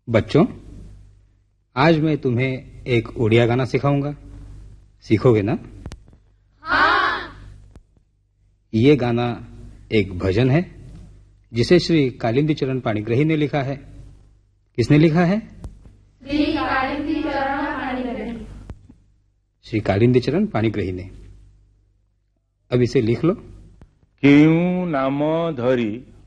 बच्चों, आज मैं तुम्हें एक ओडिया गाना सिखाऊंगा। सीखोगे ना? हाँ। ये गाना एक भजन है जिसे श्री कालिंदी चरण पाणिग्रही ने लिखा है। किसने लिखा है? श्री कालिंदी चरण पाणिग्रही। श्री कालिंदी चरण पाणिग्रही ने। अब इसे लिख लो। केउ नाम धरी